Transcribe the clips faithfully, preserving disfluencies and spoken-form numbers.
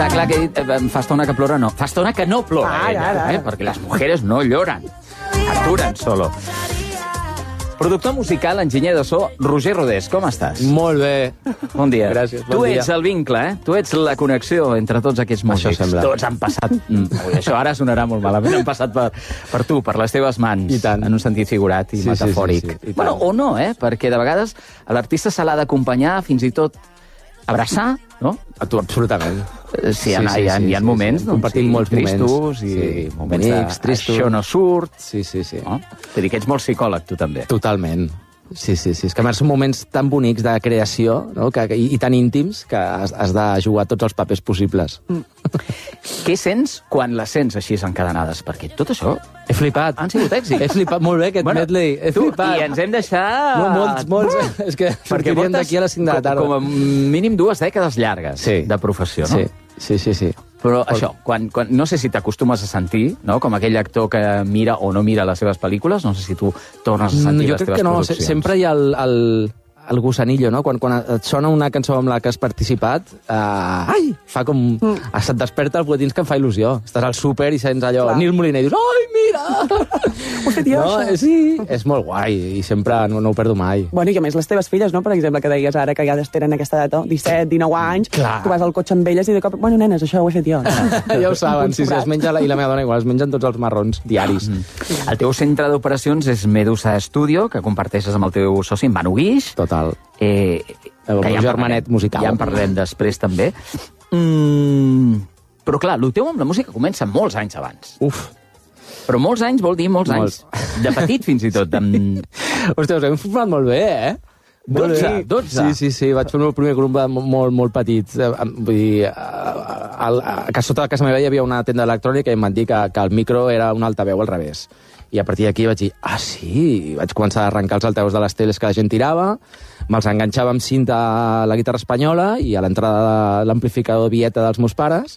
Està clar que he dit, eh, fa estona que plora, no. Fa estona que no plora, Ara, ella, ara, ara. eh? Perquè les mujeres no lloran. Aturen solo. Productor musical, enginyer de so, Roger Rodés, com estàs? Molt bé. Bon dia. Gràcies, bon tu dia. ets el vincle, eh? Tu ets la connexió entre tots aquests músics. Això sembla. Tots han passat... Mm, ui, això ara sonarà molt malament. Han passat per, per tu, per les teves mans. I tant. En un sentit figurat i Sí, metafòric. sí, sí, sí, i Bueno, tant. o no, eh? Perquè de vegades a l'artista se l'ha d'acompanyar, fins i tot abraçar, no? A tu, absolutament. Eh, Sí, hi ha, hi ha, hi ha moments, sí. doncs, Compartim sí, molts tristos moments. i Sí, moments bonics, de... tristos. Això no surt, Sí, sí, sí. no? Vull dir que ets molt psicòleg, tu també. Totalment. Sí, sí, sí. És que a més són moments tan bonics de creació, no? que, i, i tan íntims que has, has de jugar tots els papers possibles. Mm. Què sents quan les sents així encadenades? Perquè tot això He flipat. han sigut èxits. He flipat molt bé aquest Bueno, medley. He tu, flipat. I ens hem deixat... No, molts, molts. És que sortiríem d'aquí a les cinc de la tarda. Com, com a mínim dues dècades llargues Sí. de professió, no? Sí, sí, sí. sí. Però això, quan, quan, no sé si t'acostumes a sentir, no? Com aquell actor que mira o no mira les seves pel·lícules, no sé si tu tornes a sentir jo les crec teves que no, produccions. sempre hi ha el, el, el gusanillo, no? Quan, quan et sona una cançó amb la que has participat, uh, ai, fa com... Mm. Se't desperta el buetins que em fa il·lusió. Estàs al súper i sents allò, Clar. Nil Moliner, i dius, ai, mira! Ho he fet jo, no, això. sí, és molt guai, i sempre no, no ho perdo mai. Bueno, i a més les teves filles, no? Per exemple, que deies ara que ja tenen aquesta edat, disset, dinou anys, Clar. tu vas al cotxe amb elles i de cop, bueno, nenes, això ho he fet jo. Ja ho saben, sí, sí, es menja la, i la meva dona igual, es mengen tots els marrons diaris. Mm. El teu centre d'operacions és Medusa Studio, que comparteixes amb el teu soci, en Manu Guix. Total. Eh, El que meu en germanet parlarem. musical. Ja en parlarem després, també. Mm, però, clar, el teu amb la música comença molts anys abans. Uf. Però molts anys vol dir molts, Molts. anys. De petit, fins i tot. Amb... Hòstia, us hem format molt bé, eh? Molt dotze, bé. dotze. Sí, sí, sí, vaig fer el meu primer grup de molt, molt petit. Eh, Vull dir, a, a, a sota de casa meva hi havia una tenda electrònica i em van dir que, que el micro era un altaveu al revés. I a partir d'aquí vaig dir, ah, sí? I vaig començar a arrencar els altaveus de les teles que la gent tirava, me'ls enganxava amb cinta a la guitarra espanyola i a l'entrada de l'amplificador Vieta dels meus pares,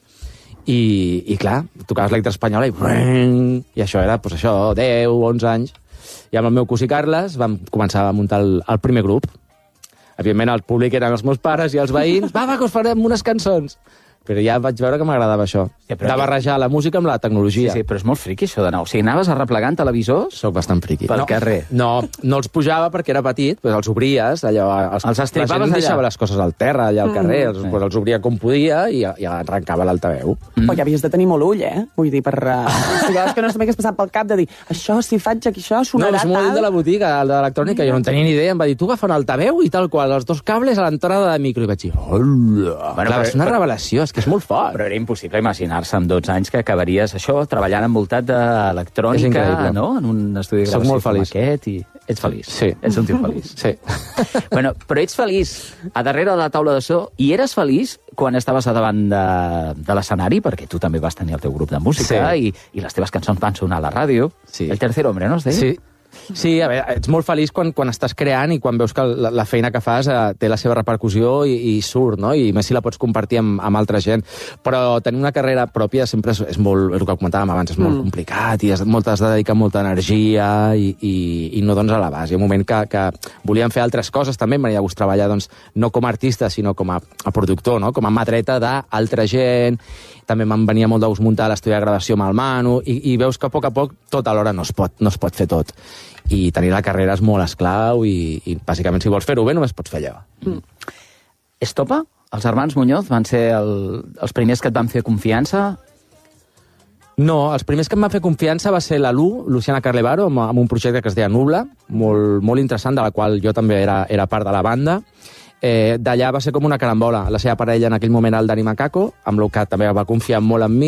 i, i clar, tocaves la guitarra espanyola i... I això era, doncs això, deu, onze anys. I amb el meu cosí Carles vam començar a muntar el, el primer grup. Evidentment, el públic eren els meus pares i els veïns. Va, va, que us farem unes cançons. Però ja vaig veure que m'agradava això. Ja, però de barrejar la música amb la Sí, tecnologia. sí, però és molt friqui, això de nou. O sigui, anaves arreplegant televisors Soc bastant friqui. pel no, carrer. No, no els pujava perquè era petit, doncs els obries, allò... Els, Els estripaves la gent allà? deixava les coses al terra, allà al carrer, els, sí. doncs els obria com podia i, i arrencava l'altaveu. Mm. Perquè havies de tenir molt ull, eh? Vull dir, per... Uh, si veus que no s'ha passat pel cap de dir això, si faig aquí això, No, sonarà és molt tal... de la botiga, el de l'electrònica, jo no en tenia ni idea, em va dir, tu agafa un altaveu i tal qual, els dos cables a l'entrada de micro, i vaig dir, hola! Bueno, Clar, però- és una revelació, és que és molt fort. Però era impossible imaginar-se amb dotze anys que acabaries això, treballant envoltat És d'electrònica, increïble. no? En un estudi de Soc gravació molt com feliç. aquest, i ets feliç. Sí. Ets un tio feliç. Sí. Bueno, però ets feliç a darrere de la taula de so, i eres feliç quan estaves a davant de, de l'escenari, perquè tu també vas tenir el teu grup de música, Sí. i, i les teves cançons van sonar a la ràdio. Sí. El tercer hombre, no es deia? Sí. Sí, a veure, ets molt feliç quan, quan estàs creant i quan veus que la, la feina que fas eh, té la seva repercussió i, i surt, no? I més si la pots compartir amb, amb altra gent. Però tenir una carrera pròpia sempre és, és molt, el que comentàvem abans, és molt mm. complicat i has, molt, has de dedicar molta energia i, i, i no dones a la base. Hi ha un moment que, que volíem fer altres coses també, m'agradaria de gust treballar doncs, no com a artista, sinó com a, a productor, no? Com a mà dreta d'altra gent. També me'n venia molt de gust muntar l'estudi de gravació amb el Manu, i, i veus que a poc a poc tot alhora no es pot, no es pot fer tot. I tenir la carrera és molt esclau i, i bàsicament, si vols fer-ho bé, només pots fer allò. Mm. Estopa? Els germans Muñoz van ser el, els primers que et van fer confiança? No, els primers que em van fer confiança va ser la Lu, Luciana Carlevaro, amb, amb un projecte que es deia Nubla, molt, molt interessant, de la qual jo també era, era part de la banda. Eh, d'allà va ser com una carambola. La seva parella en aquell moment era el Dani Macaco, amb el que també va confiar molt en mi,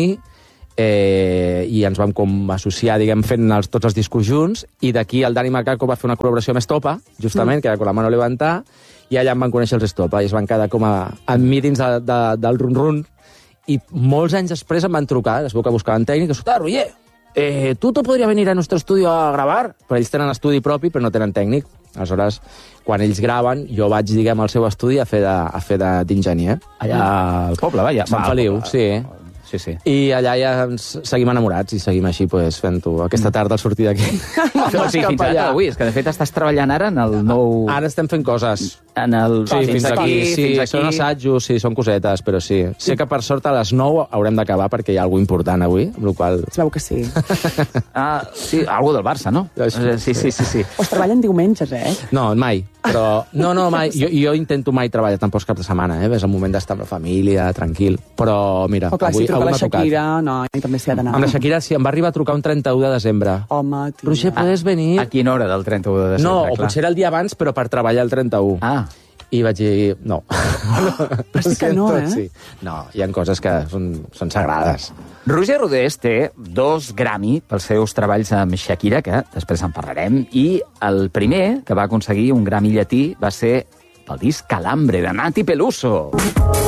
eh, i ens vam com associar, diguem, fent els, tots els discos junts, i d'aquí el Dani Macaco va fer una col·laboració amb Estopa, justament, mm. que era con la mano levantar, i allà em van conèixer els Estopa, i es van quedar com a, a mítings de, de, del run-run, i molts anys després em van trucar, es veu que buscaven tècnics, escolta, Roger, eh, tu te podria venir a nuestro estudio a gravar? Però ells tenen estudi propi, però no tenen tècnic. Aleshores, quan ells graven, jo vaig, diguem, al seu estudi a fer de, a fer d'enginyer. Allà al poble, vaja. Sant Feliu, sí. sí, sí. I allà ja ens seguim enamorats i seguim així, pues, fent-ho aquesta tarda al sortir d'aquí. O sigui, fins ara avui, és que de fet estàs treballant ara en el nou... Ara estem fent coses. En el... Sí, fins, fins aquí, sí, fins aquí. Són assajos, sí, són cosetes, però sí. Sé que per sort a les nou haurem d'acabar perquè hi ha alguna important avui, amb la qual... Es veu que sí. Ah, sí, algú del Barça, no? Sí, sí, sí, sí. O es treballen diumenges, eh? No, mai. Però, no, no, mai. Jo, jo intento mai treballar tampoc cap de setmana, eh? És el moment d'estar amb la família, tranquil. Però, mira, o clar, avui, si truca avui la m'ha tocat. Shakira, no, i també s'hi ha d'anar. Amb la Shakira sí, em va arribar a trucar un trenta-u de desembre. Home, tio. Roger, ¿puedes venir? A quina hora del trenta-u de desembre? No, o clar. potser era el dia abans, però per treballar el trenta-u. Ah. I vaig dir, no. Però sí que no, eh? Sí. No, hi ha coses que són, són sagrades. Roger Rodés té dos Grammy pels seus treballs amb Shakira, que després en parlarem, i el primer que va aconseguir un Grammy llatí va ser pel disc Calambre, de Nati Peluso.